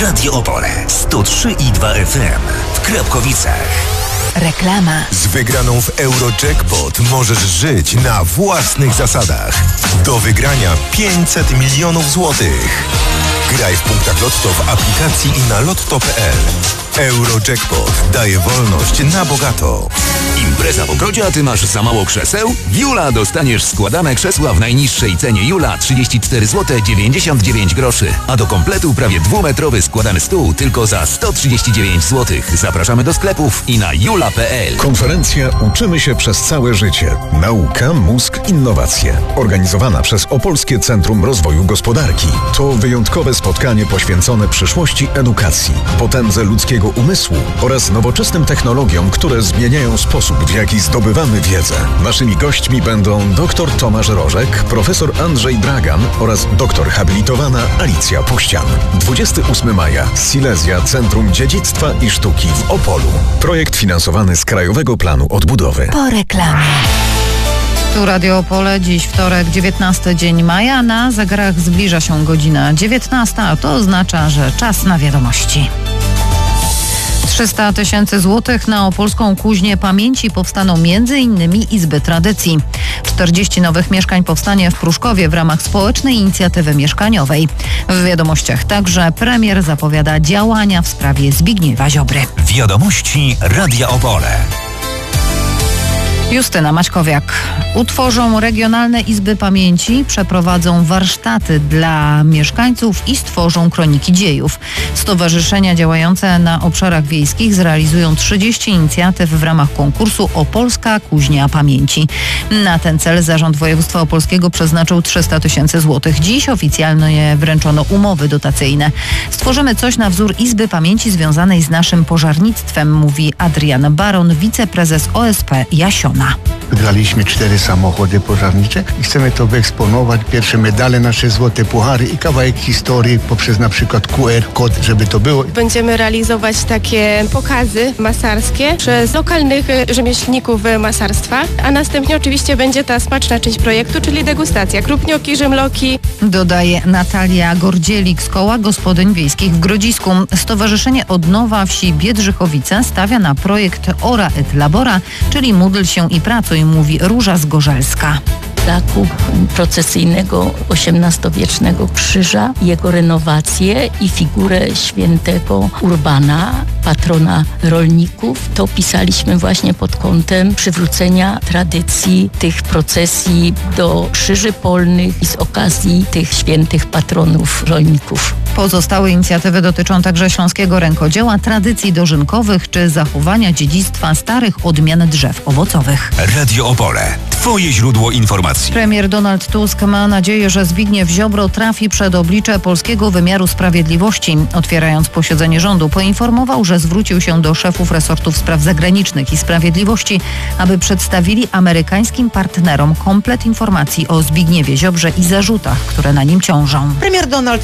Radio Opole 103,2 FM w Krapkowicach. Reklama. Z wygraną w Eurojackpot możesz żyć na własnych zasadach. Do wygrania 500 milionów złotych. Graj w punktach Lotto w aplikacji i na lotto.pl. Eurojackpot daje wolność na bogato. Impreza w ogrodzie, a ty masz za mało krzeseł? W Jula dostaniesz składane krzesła w najniższej cenie Jula 34 zł 99 groszy, a do kompletu prawie 2-metrowy składany stół tylko za 139 zł. Zapraszamy do sklepów i na jula.pl. Konferencja Uczymy się przez całe życie. Nauka, mózg, innowacje. Organizowana przez Opolskie Centrum Rozwoju Gospodarki. To wyjątkowe spotkanie poświęcone przyszłości edukacji, potędze ludzkiego umysłu oraz nowoczesnym technologiom, które zmieniają sposób, w jaki zdobywamy wiedzę. Naszymi gośćmi będą dr Tomasz Rożek, profesor Andrzej Dragan oraz doktor habilitowana Alicja Puścian. 28 maja. Silesia Centrum Dziedzictwa i Sztuki w Opolu. Projekt finansowany z Krajowego Planu Odbudowy. Po reklamie. Tu Radio Opole, dziś wtorek, 19 dzień maja. Na zegarach zbliża się godzina 19, a to oznacza, że czas na wiadomości. 300 000 złotych na Opolską Kuźnię Pamięci powstaną m.in. Izby Tradycji. 40 nowych mieszkań powstanie w Pruszkowie w ramach społecznej inicjatywy mieszkaniowej. W wiadomościach także premier zapowiada działania w sprawie Zbigniewa Ziobry. Wiadomości Radia Opole. Justyna Maćkowiak. Utworzą regionalne izby pamięci, przeprowadzą warsztaty dla mieszkańców i stworzą kroniki dziejów. Stowarzyszenia działające na obszarach wiejskich zrealizują 30 inicjatyw w ramach konkursu Opolska Kuźnia Pamięci. Na ten cel Zarząd Województwa Opolskiego przeznaczył 300 000 złotych. Dziś oficjalnie wręczono umowy dotacyjne. Stworzymy coś na wzór Izby Pamięci związanej z naszym pożarnictwem, mówi Adrian Baron, wiceprezes OSP Jasiona. Wygraliśmy 4 samochody pożarnicze i chcemy to wyeksponować. Pierwsze medale, nasze złote puchary i kawałek historii poprzez na przykład QR-kod, żeby to było. Będziemy realizować takie pokazy masarskie przez lokalnych rzemieślników masarstwa, a następnie oczywiście będzie ta smaczna część projektu, czyli degustacja krupnioki, żemloki. Dodaje Natalia Gordzielik z Koła Gospodyń Wiejskich w Grodzisku. Stowarzyszenie Odnowa Wsi Biedrzychowice stawia na projekt Ora et Labora, czyli módl się i pracuj, mówi Róża Zgorzelska. Zakup procesyjnego XVIII-wiecznego krzyża, jego renowację i figurę świętego Urbana, patrona rolników. To pisaliśmy właśnie pod kątem przywrócenia tradycji tych procesji do krzyży polnych i z okazji tych świętych patronów rolników. Pozostałe inicjatywy dotyczą także śląskiego rękodzieła, tradycji dożynkowych czy zachowania dziedzictwa starych odmian drzew owocowych. Radio Opole. Twoje źródło informacji. Premier Donald Tusk ma nadzieję, że Zbigniew Ziobro trafi przed oblicze polskiego wymiaru sprawiedliwości. Otwierając posiedzenie rządu, poinformował, że zwrócił się do szefów resortów spraw zagranicznych i sprawiedliwości, aby przedstawili amerykańskim partnerom komplet informacji o Zbigniewie Ziobrze i zarzutach, które na nim ciążą. Premier Donald